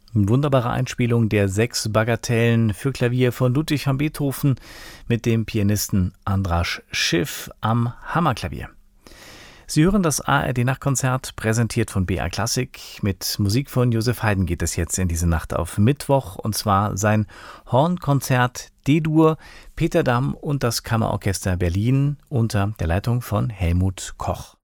Wunderbare Einspielung der 6 Bagatellen für Klavier von Ludwig van Beethoven mit dem Pianisten Andras Schiff am Hammerklavier. Sie hören das ARD-Nachtkonzert, präsentiert von BR Klassik. Mit Musik von Joseph Haydn geht es jetzt in diese Nacht auf Mittwoch, und zwar sein Hornkonzert D-Dur, Peter Damm und das Kammerorchester Berlin unter der Leitung von Helmut Koch.